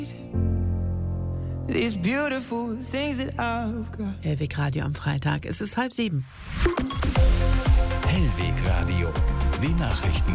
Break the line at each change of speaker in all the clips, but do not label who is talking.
These beautiful things that I've got.
Hellweg Radio am Freitag. Es ist 6:30.
Hellweg Radio. Die Nachrichten.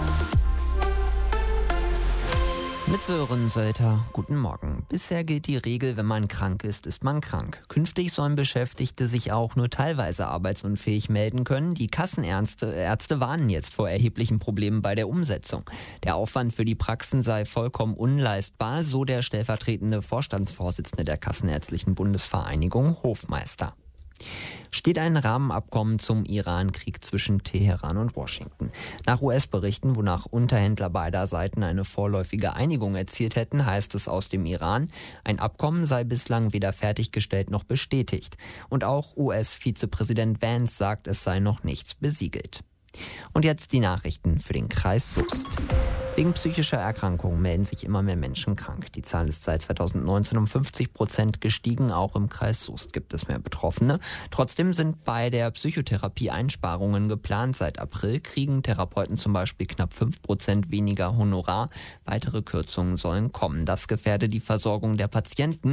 Mit Sören Sölter, guten Morgen. Bisher gilt die Regel, wenn man krank ist, ist man krank. Künftig sollen Beschäftigte sich auch nur teilweise arbeitsunfähig melden können. Die Kassenärzte warnen jetzt vor erheblichen Problemen bei der Umsetzung. Der Aufwand für die Praxen sei vollkommen unleistbar, so der stellvertretende Vorstandsvorsitzende der Kassenärztlichen Bundesvereinigung, Hofmeister. Steht ein Rahmenabkommen zum Iran-Krieg zwischen Teheran und Washington. Nach US-Berichten, wonach Unterhändler beider Seiten eine vorläufige Einigung erzielt hätten, heißt es aus dem Iran, ein Abkommen sei bislang weder fertiggestellt noch bestätigt. Und auch US-Vizepräsident Vance sagt, es sei noch nichts besiegelt. Und jetzt die Nachrichten für den Kreis Soest. Wegen psychischer Erkrankungen melden sich immer mehr Menschen krank. Die Zahl ist seit 2019 um 50% gestiegen. Auch im Kreis Soest gibt es mehr Betroffene. Trotzdem sind bei der Psychotherapie Einsparungen geplant. Seit April kriegen Therapeuten zum Beispiel knapp 5% weniger Honorar. Weitere Kürzungen sollen kommen. Das gefährde die Versorgung der Patienten,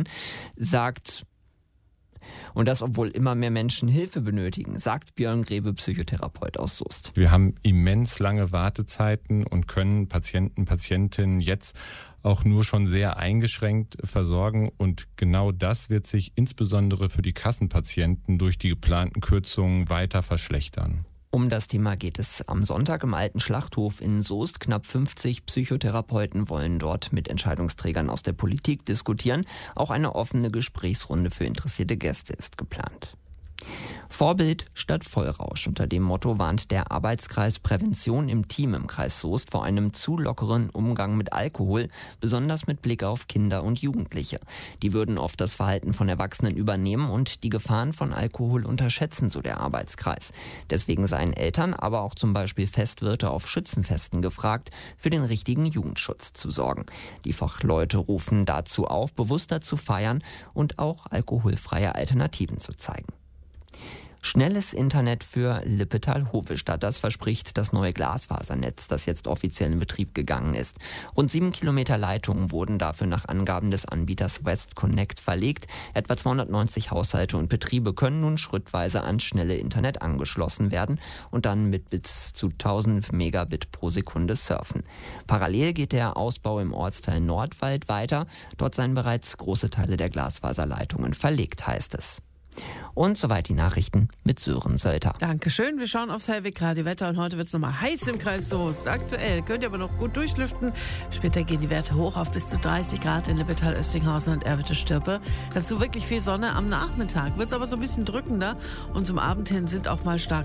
und das, obwohl immer mehr Menschen Hilfe benötigen, sagt Björn Grebe, Psychotherapeut aus Soest.
Wir haben immens lange Wartezeiten und können Patientinnen jetzt auch nur schon sehr eingeschränkt versorgen. Und genau das wird sich insbesondere für die Kassenpatienten durch die geplanten Kürzungen weiter verschlechtern.
Um das Thema geht es am Sonntag im Alten Schlachthof in Soest. Knapp 50 Psychotherapeuten wollen dort mit Entscheidungsträgern aus der Politik diskutieren. Auch eine offene Gesprächsrunde für interessierte Gäste ist geplant. Vorbild statt Vollrausch. Unter dem Motto warnt der Arbeitskreis Prävention im Team im Kreis Soest vor einem zu lockeren Umgang mit Alkohol, besonders mit Blick auf Kinder und Jugendliche. Die würden oft das Verhalten von Erwachsenen übernehmen und die Gefahren von Alkohol unterschätzen, so der Arbeitskreis. Deswegen seien Eltern, aber auch zum Beispiel Festwirte auf Schützenfesten gefragt, für den richtigen Jugendschutz zu sorgen. Die Fachleute rufen dazu auf, bewusster zu feiern und auch alkoholfreie Alternativen zu zeigen. Schnelles Internet für Lippetal-Hovestadt, das verspricht das neue Glasfasernetz, das jetzt offiziell in Betrieb gegangen ist. Rund 7 Kilometer Leitungen wurden dafür nach Angaben des Anbieters WestConnect verlegt. Etwa 290 Haushalte und Betriebe können nun schrittweise ans schnelle Internet angeschlossen werden und dann mit bis zu 1000 Megabit pro Sekunde surfen. Parallel geht der Ausbau im Ortsteil Nordwald weiter. Dort seien bereits große Teile der Glasfaserleitungen verlegt, heißt es. Und soweit die Nachrichten mit Sören Sölter.
Dankeschön. Wir schauen aufs Hellweg Radio Wetter und heute wird es nochmal heiß im Kreis Soest. Aktuell könnt ihr aber noch gut durchlüften. Später gehen die Werte hoch auf bis zu 30 Grad in Lippetal, Östinghausen und Erwitte-Stürpe. Dazu wirklich viel Sonne. Am Nachmittag wird es aber so ein bisschen drückender und zum Abend hin sind auch mal stark